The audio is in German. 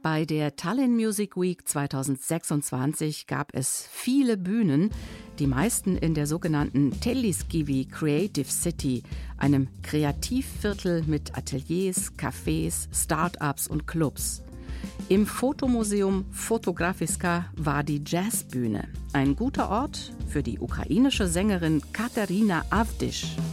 Bei der Tallinn Music Week 2026 gab es viele Bühnen, die meisten in der sogenannten Telliskivi Creative City, einem Kreativviertel mit Ateliers, Cafés, Start-ups und Clubs. Im Fotomuseum Fotografiska war die Jazzbühne, ein guter Ort für die ukrainische Sängerin Katarina Avdisch.